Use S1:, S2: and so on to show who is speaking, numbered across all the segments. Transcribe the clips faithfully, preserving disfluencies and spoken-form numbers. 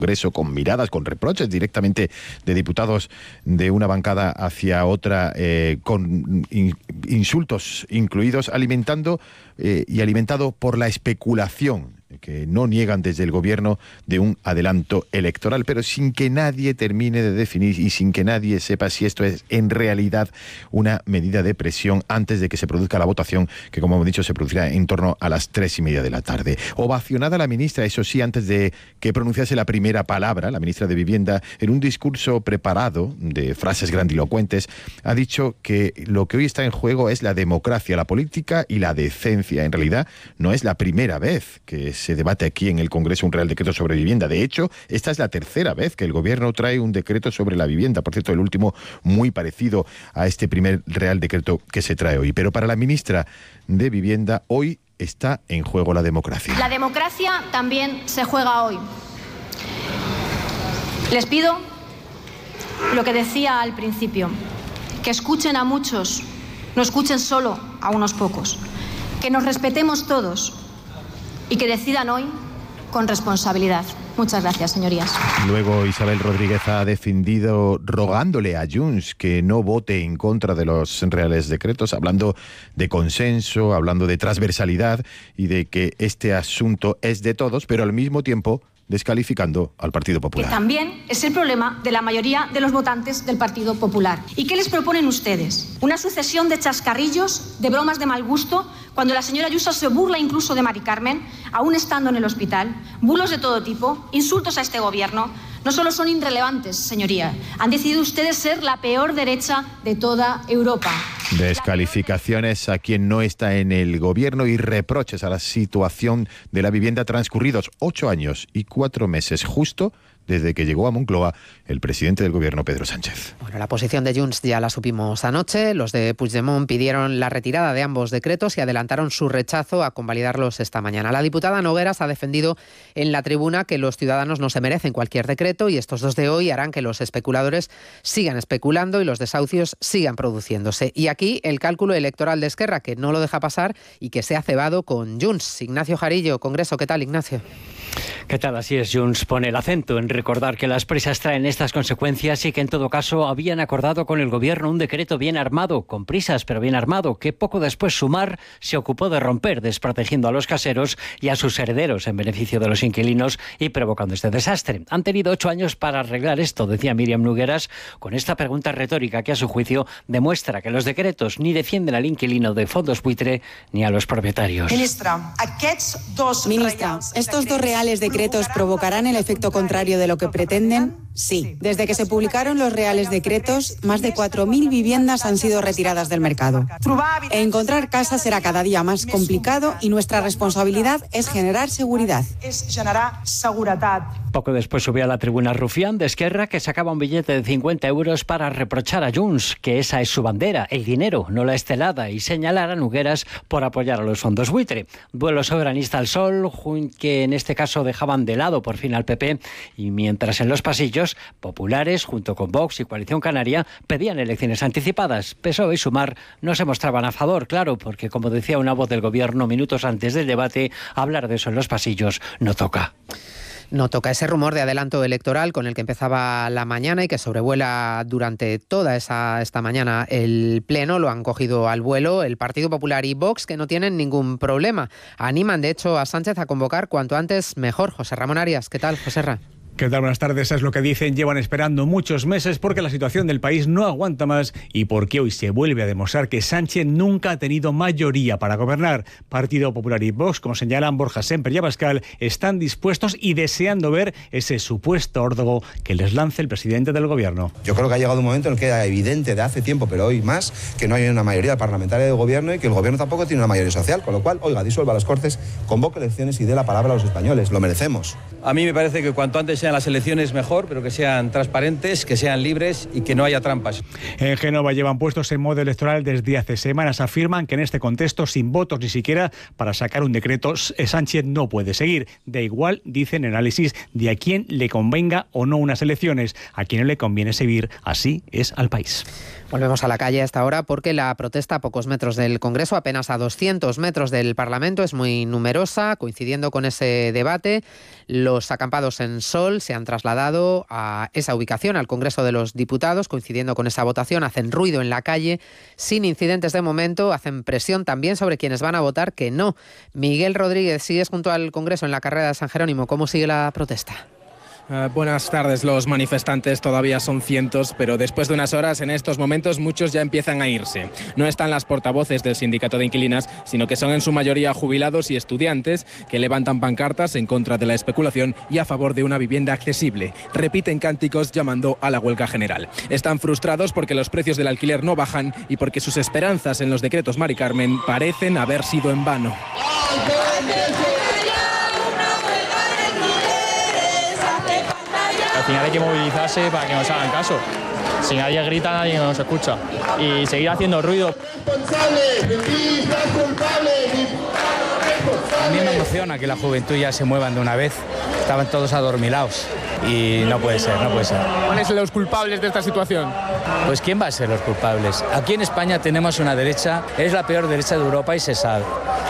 S1: Congreso, con miradas, con reproches directamente de diputados de una bancada hacia otra, eh, con in, insultos incluidos, alimentando eh, y alimentado por la especulación que no niegan desde el gobierno de un adelanto electoral, pero sin que nadie termine de definir y sin que nadie sepa si esto es en realidad una medida de presión antes de que se produzca la votación, que como hemos dicho se producirá en torno a las tres y media de la tarde. Ovacionada la ministra, eso sí, antes de que pronunciase la primera palabra, la ministra de Vivienda, en un discurso preparado de frases grandilocuentes, ha dicho que lo que hoy está en juego es la democracia, la política y la decencia. En realidad no es la primera vez que se debate aquí en el Congreso un Real Decreto sobre vivienda. De hecho, esta es la tercera vez que el Gobierno trae un decreto sobre la vivienda. Por cierto, el último muy parecido a este primer Real Decreto que se trae hoy. Pero para la ministra de Vivienda, hoy está en juego la democracia.
S2: La democracia también se juega hoy. Les pido lo que decía al principio, que escuchen a muchos, no escuchen solo a unos pocos, que nos respetemos todos y que decidan hoy con responsabilidad. Muchas gracias, señorías.
S1: Luego Isabel Rodríguez ha defendido rogándole a Junts que no vote en contra de los reales decretos, hablando de consenso, hablando de transversalidad y de que este asunto es de todos, pero al mismo tiempo descalificando al Partido Popular.
S2: Que también es el problema de la mayoría de los votantes del Partido Popular. ¿Y qué les proponen ustedes? Una sucesión de chascarrillos, de bromas de mal gusto, cuando la señora Ayuso se burla incluso de Mari Carmen, aún estando en el hospital, bulos de todo tipo, insultos a este gobierno. No solo son irrelevantes, señoría, han decidido ustedes ser la peor derecha de toda Europa.
S1: Descalificaciones a quien no está en el gobierno y reproches a la situación de la vivienda transcurridos ocho años y cuatro meses justo desde que llegó a Moncloa el presidente del gobierno, Pedro Sánchez.
S3: Bueno, la posición de Junts ya la supimos anoche. Los de Puigdemont pidieron la retirada de ambos decretos y adelantaron su rechazo a convalidarlos esta mañana. La diputada Nogueras ha defendido en la tribuna que los ciudadanos no se merecen cualquier decreto y estos dos de hoy harán que los especuladores sigan especulando y los desahucios sigan produciéndose. Y aquí el cálculo electoral de Esquerra, que no lo deja pasar y que se ha cebado con Junts. Ignacio Jarillo, Congreso, ¿qué tal, Ignacio?
S4: ¿Qué tal? Así es, Junts pone el acento en recordar que las prisas traen estas consecuencias y que en todo caso habían acordado con el gobierno un decreto bien armado, con prisas pero bien armado, que poco después Sumar se ocupó de romper, desprotegiendo a los caseros y a sus herederos en beneficio de los inquilinos y provocando este desastre. Han tenido ocho años para arreglar esto, decía Míriam Nogueras, con esta pregunta retórica que a su juicio demuestra que los decretos ni defienden al inquilino de fondos buitre ni a los propietarios.
S5: Ministra, Ministra, estos dos reales decretos provocarán el efecto contrario de lo que pretenden. Sí. Desde que se publicaron los reales decretos, más de cuatro mil viviendas han sido retiradas del mercado. Encontrar casa será cada día más complicado y nuestra responsabilidad es generar seguridad.
S4: Poco después subió a la tribuna Rufián de Esquerra, que sacaba un billete de cincuenta euros para reprochar a Junts que esa es su bandera, el dinero, no la estelada, y señalar a Nogueras por apoyar a los fondos buitre. Duelo soberanista al sol, que en este caso dejaban de lado por fin al P P, y mientras en los pasillos populares, junto con Vox y Coalición Canaria, pedían elecciones anticipadas. P S O E y Sumar no se mostraban a favor, claro, porque como decía una voz del gobierno minutos antes del debate, hablar de eso en los pasillos no toca.
S3: No toca ese rumor de adelanto electoral con el que empezaba la mañana y que sobrevuela durante toda esa esta mañana el pleno. Lo han cogido al vuelo el Partido Popular y Vox, que no tienen ningún problema. Animan, de hecho, a Sánchez a convocar cuanto antes mejor. José Ramón Arias, ¿qué tal, José Ra?
S6: ¿Qué tal? Buenas tardes. Es lo que dicen. Llevan esperando muchos meses porque la situación del país no aguanta más y porque hoy se vuelve a demostrar que Sánchez nunca ha tenido mayoría para gobernar. Partido Popular y Vox, como señalan Borja Semper y Abascal, están dispuestos y deseando ver ese supuesto órdago que les lance el presidente del gobierno.
S7: Yo creo que ha llegado un momento en el que era evidente de hace tiempo, pero hoy más, que no hay una mayoría parlamentaria del gobierno y que el gobierno tampoco tiene una mayoría social, con lo cual, oiga, disuelva las Cortes, convoque elecciones y dé la palabra a los españoles. Lo merecemos.
S8: A mí me parece que cuanto antes sean las elecciones mejor, pero que sean transparentes, que sean libres y que no haya trampas.
S6: En Génova llevan puestos en modo electoral desde hace semanas. Afirman que en este contexto, sin votos ni siquiera para sacar un decreto, Sánchez no puede seguir. Da igual, dicen análisis, de a quién le convenga o no unas elecciones. A quién no le conviene seguir. Así es al país.
S3: Volvemos a la calle a esta hora porque la protesta a pocos metros del Congreso, apenas a doscientos metros del Parlamento, es muy numerosa, coincidiendo con ese debate. Los acampados en Sol Sol se han trasladado a esa ubicación, al Congreso de los Diputados, coincidiendo con esa votación. Hacen ruido en la calle, sin incidentes de momento, hacen presión también sobre quienes van a votar que no. Miguel Rodríguez, sigues junto al Congreso en la carrera de San Jerónimo. ¿Cómo sigue la protesta?
S9: Uh, buenas tardes. Los manifestantes todavía son cientos, pero después de unas horas, en estos momentos, muchos ya empiezan a irse. No están las portavoces del sindicato de inquilinas, sino que son en su mayoría jubilados y estudiantes que levantan pancartas en contra de la especulación y a favor de una vivienda accesible. Repiten cánticos llamando a la huelga general. Están frustrados porque los precios del alquiler no bajan y porque sus esperanzas en los decretos Mari Carmen parecen haber sido en vano.
S10: Al final hay que movilizarse para que nos hagan caso. Si nadie grita, nadie nos escucha. Y seguir haciendo ruido.
S11: A mí me emociona que la juventud ya se muevan de una vez. Estaban todos adormilados y no puede ser, no puede ser.
S9: ¿Cuáles son los culpables de esta situación?
S11: Pues ¿quién va a ser los culpables? Aquí en España tenemos una derecha, es la peor derecha de Europa y se sabe.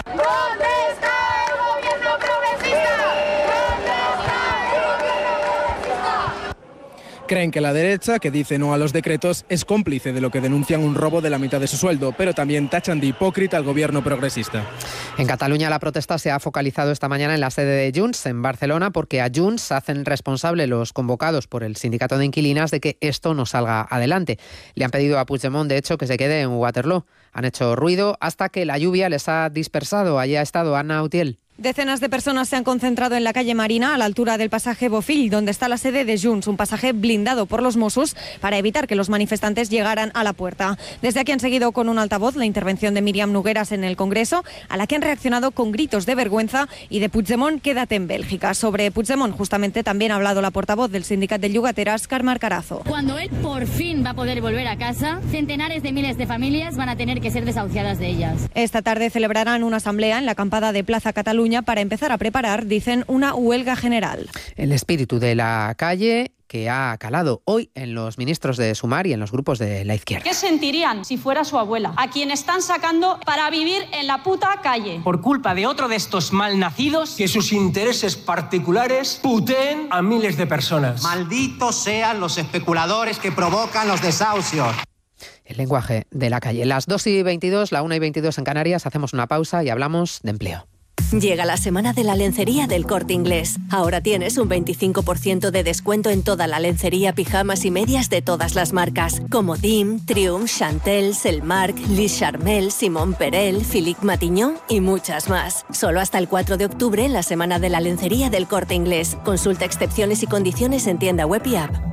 S9: Creen que la derecha, que dice no a los decretos, es cómplice de lo que denuncian un robo de la mitad de su sueldo, pero también tachan de hipócrita al gobierno progresista.
S3: En Cataluña la protesta se ha focalizado esta mañana en la sede de Junts, en Barcelona, porque a Junts hacen responsable los convocados por el sindicato de inquilinas de que esto no salga adelante. Le han pedido a Puigdemont, de hecho, que se quede en Waterloo. Han hecho ruido hasta que la lluvia les ha dispersado. Allí ha estado Anna Utiel.
S12: Decenas de personas se han concentrado en la calle Marina, a la altura del pasaje Bofill, donde está la sede de Junts, un pasaje blindado por los Mossos para evitar que los manifestantes llegaran a la puerta. Desde aquí han seguido con un altavoz la intervención de Míriam Nogueras en el Congreso, a la que han reaccionado con gritos de vergüenza y de Puigdemont, quédate en Bélgica. Sobre Puigdemont, justamente también ha hablado la portavoz del sindicat de Llogateras, Carme Carazo.
S13: Cuando él por fin va a poder volver a casa, centenares de miles de familias van a tener que ser desahuciadas de ellas.
S12: Esta tarde celebrarán una asamblea en la acampada de Plaza Cataluña para empezar a preparar, dicen, una huelga general.
S3: El espíritu de la calle que ha calado hoy en los ministros de Sumar y en los grupos de la izquierda.
S2: ¿Qué sentirían si fuera su abuela, a quien están sacando para vivir en la puta calle?
S14: Por culpa de otro de estos malnacidos que sus intereses particulares puteen a miles de personas.
S15: Malditos sean los especuladores que provocan los desahucios.
S3: El lenguaje de la calle. Las dos y veintidós, la una y veintidós en Canarias, hacemos una pausa y hablamos de empleo.
S16: Llega la semana de la lencería del Corte Inglés. Ahora tienes un veinticinco por ciento de descuento en toda la lencería, pijamas y medias de todas las marcas, como Dim, Triumph, Chantel, Selmark, Lis Charmel, Simon Perel, Philippe Matignon y muchas más. Solo hasta el cuatro de octubre, en la semana de la lencería del Corte Inglés. Consulta excepciones y condiciones en tienda web y app.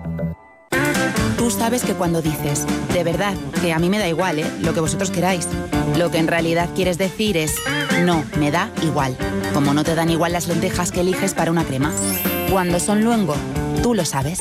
S17: Tú sabes que cuando dices, de verdad, que a mí me da igual, ¿eh? Lo que vosotros queráis, lo que en realidad quieres decir es, no, me da igual. Como no te dan igual las lentejas que eliges para una crema. Cuando son luengo, tú lo sabes.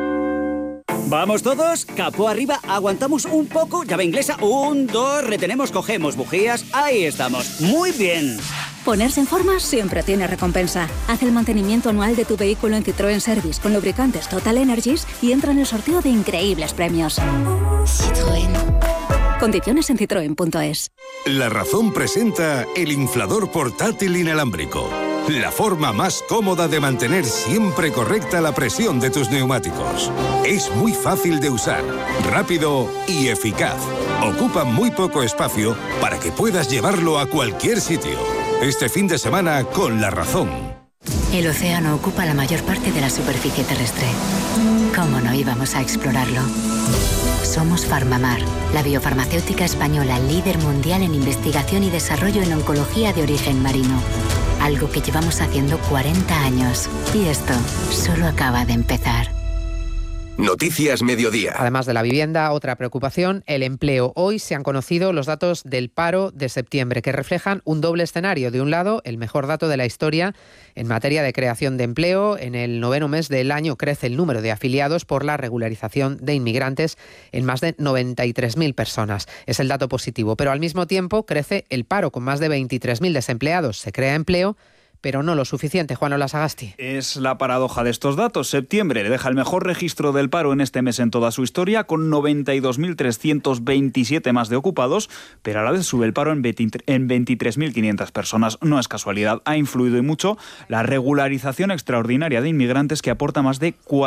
S18: Vamos todos, capó arriba, aguantamos un poco, llave inglesa, un, dos, retenemos, cogemos bujías, ahí estamos, muy bien.
S19: Ponerse en forma siempre tiene recompensa. Haz el mantenimiento anual de tu vehículo en Citroën Service con lubricantes Total Energies y entra en el sorteo de increíbles premios. Citroën. Condiciones en citroen punto es.
S20: La Razón presenta el inflador portátil inalámbrico. La forma más cómoda de mantener siempre correcta la presión de tus neumáticos. Es muy fácil de usar, rápido y eficaz. Ocupa muy poco espacio para que puedas llevarlo a cualquier sitio. Este fin de semana con La Razón.
S21: El océano ocupa la mayor parte de la superficie terrestre. ¿Cómo no íbamos a explorarlo? Somos Farmamar, la biofarmacéutica española líder mundial en investigación y desarrollo en oncología de origen marino. Algo que llevamos haciendo cuarenta años. Y esto solo acaba de empezar.
S22: Noticias Mediodía.
S3: Además de la vivienda, otra preocupación, el empleo. Hoy se han conocido los datos del paro de septiembre, que reflejan un doble escenario. De un lado, el mejor dato de la historia en materia de creación de empleo. En el noveno mes del año crece el número de afiliados por la regularización de inmigrantes en más de noventa y tres mil personas. Es el dato positivo, pero al mismo tiempo crece el paro con más de veintitrés mil desempleados. Se crea empleo, pero no lo suficiente. Juan Ola Sagasti.
S1: Es la paradoja de estos datos. Septiembre deja el mejor registro del paro en este mes en toda su historia, con noventa y dos mil trescientos veintisiete más de ocupados, pero a la vez sube el paro en veintitrés mil quinientas personas. No es casualidad, ha influido y mucho la regularización extraordinaria de inmigrantes, que aporta más de